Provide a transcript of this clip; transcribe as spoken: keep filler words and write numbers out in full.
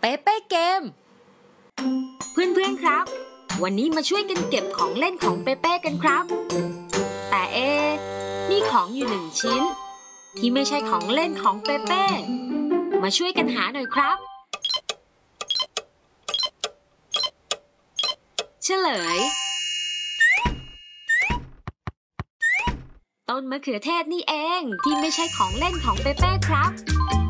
ป๊เป้เกมเพื่อนๆครับวันนี้มาช่วยกันเก็บของเล่นของเปเป้กันครับแต่เอมีของอยู่หนึ่งชิ้นที่ไม่ใช่ของเล่นของเปเป้มาช่วยกันหาหน่อยครับเฉลยต้นมะเขือเทศนี่เองที่ไม่ใช่ของเล่นของเปเป้ครับ